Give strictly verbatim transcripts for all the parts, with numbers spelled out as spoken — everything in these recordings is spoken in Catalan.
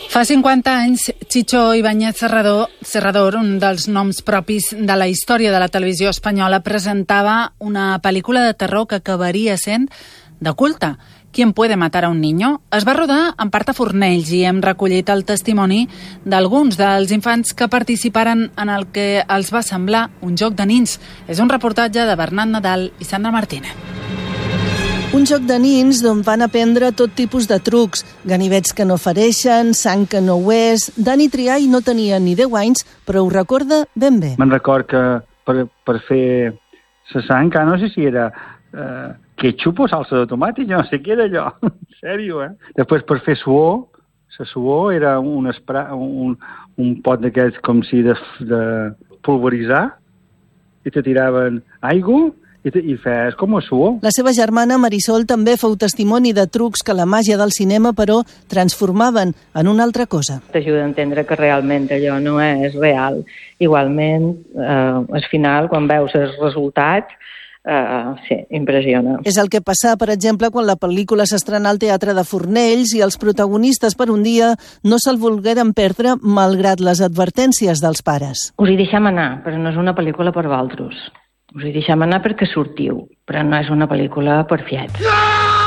Fa cinquanta anys, Chicho Ibáñez Serrador, Serrador, un dels noms propis de la història de la televisió espanyola, presentava una pel·lícula de terror que acabaria sent de culte. ¿Quién puede matar a un niño? Es va rodar en part a Fornells i hem recollit el testimoni d'alguns dels infants que participaren en el que els va semblar un joc de nins. És un reportatge de Bernat Nadal i Sandra Martínez. Un joc de nins d'on van aprendre tot tipus de trucs, ganivets que no fereixen, sang que no ho és... Dani Triay no tenia ni deu anys, però ho recorda ben bé. Me'n record que per, per fer la sang, no sé si era eh, ketchup o salsa de tomàtic, no sé què era allò, en sèrio, eh? Després per fer suor, la suor era un, espra, un, un pot d'aquests com si de, de pulveritzar, i te tiraven aigua, i, i fes com a suor. La seva germana Marisol també feu testimoni de trucs que la màgia del cinema, però, transformaven en una altra cosa. T'ajuda a entendre que realment allò no és real. Igualment, eh, al final, quan veus els resultats, Uh, sí, impressiona. És el que passa, per exemple, quan la pel·lícula s'estrenà al Teatre de Fornells i els protagonistes per un dia no se'l volgueren perdre malgrat les advertències dels pares. Us hi deixem anar, però no és una pel·lícula per vosaltres. Us hi deixem anar perquè sortiu, però no és una pel·lícula per fiets. No!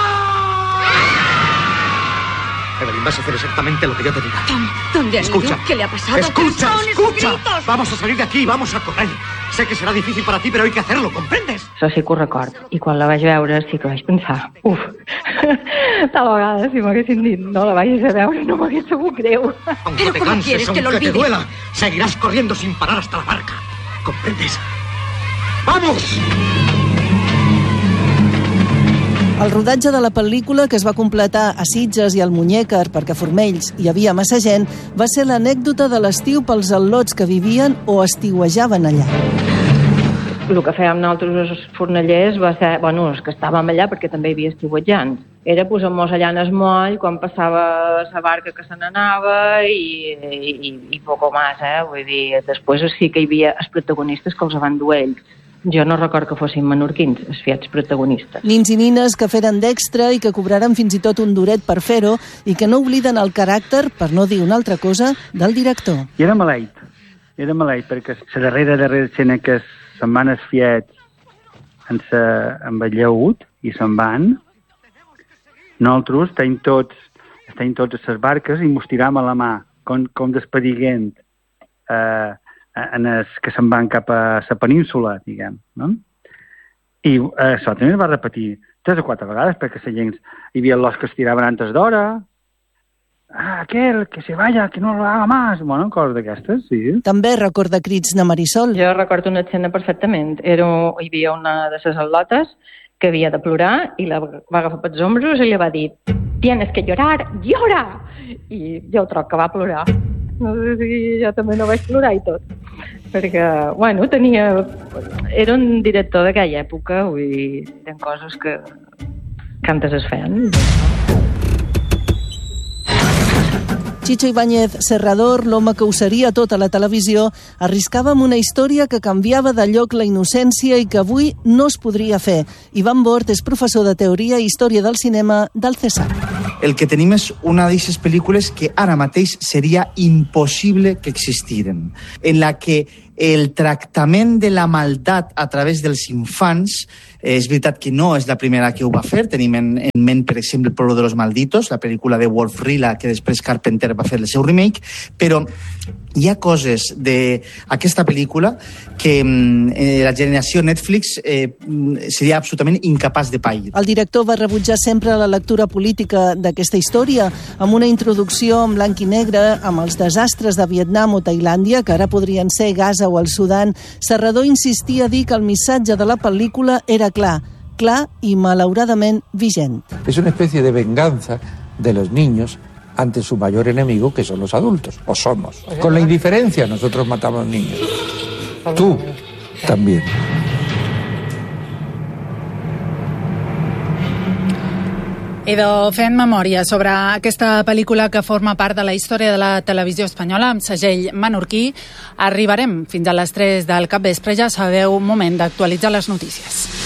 Evelyn, vas a hacer exactamente lo que yo te diga. Tom, ¿dónde has Escucha. ido? ¿Qué le ha pasado? Escucha, escucha. Gritos? Vamos a salir de aquí, vamos a correr. Sé que será difícil para ti, pero hay que hacerlo, ¿comprendes? Això sí que ho record. I quan la vaig veure sí que vaig pensar, uf, tal vegada si m'haguessin dit no la vagis a veure no m'hagués sabut greu. Aunque te canses, aunque te duela, seguirás corriendo sin parar hasta la barca. ¿Comprendes? ¡Vamos! El rodatge de la pel·lícula, que es va completar a Sitges i al Muñécar perquè a Fornells hi havia massa gent, va ser l'anècdota de l'estiu pels al·lots que vivien o estiuejaven allà. El que fèiem nosaltres els fornellers va ser, bueno, els que estàvem allà perquè també hi havia estiuetjants. Era posar-nos allà en el moll quan passava la barca que se n'anava i, i, i poco més, eh? Vull dir, després sí que hi havia els protagonistes que els van dur ells. Jo no record que fossin menorquins, els fiats protagonistes. Nins i nines que feren d'extra i que cobraren fins i tot un duret per fer-ho i que no obliden el caràcter, per no dir una altra cosa, del director. I era maleït, era maleït, perquè la darrera, darrera escena que se'n van els fiats en sa, amb el lleut i se'n van, nosaltres estem tots, estem tots a les barques i mos tiram a la mà, com, com despediguent, eh, en els que se'n van cap a la península, diguem, no? I eh, això també es va repetir tres o quatre vegades, perquè la gent, hi havia els que es tiraven antes d'hora, ah, aquel, que se vaya, que no lo haga más, bueno, coses d'aquestes, sí. També recorda crits de Marisol. Jo recordo una escena perfectament. Era, hi havia una de les al·lotes que havia de plorar i la va agafar pels ombros i li va dir «Tienes que llorar, llora!» I jo troc que va plorar. No sé si jo també no vaig plorar i tot. Perquè, bueno, tenia... Era un director d'aquella època, vull dir, eren coses que, que antes es feien. Chicho Ibáñez Serrador, l'home que ho seria tot a la televisió, arriscava amb una història que canviava de lloc la innocència i que avui no es podria fer. Ivan Bort és professor de Teoria i Història del Cinema del CESAC. El que tenim és una d'aquestes pel·lícules que ara mateix seria impossible que existiren, en la que el tractament de la maldat a través dels infants, eh, és veritat que no és la primera que ho va fer, tenim en, en ment, per exemple, El pueblo de los malditos, la pel·lícula de Wolf Rila, que després Carpenter va fer el seu remake, però hi ha coses d'aquesta pel·lícula que eh, la generació Netflix eh, seria absolutament incapaç de pair. El director va rebutjar sempre la lectura política d'aquesta història, amb una introducció en blanc i negre, amb els desastres de Vietnam o Tailàndia, que ara podrien ser Gaza o el Sudan. Serrador insistia a dir que el missatge de la pel·lícula era clar, clar i malauradament vigent. És una espècie de venganza de los niños ante su mayor enemigo, que son los adultos, o somos. Con la indiferencia nosotros matamos niños. Tú también. Idò, fent memòria sobre aquesta pel·lícula que forma part de la història de la televisió espanyola amb segell menorquí, arribarem fins a les tres del capvespre. Ja sabeu, moment d'actualitzar les notícies.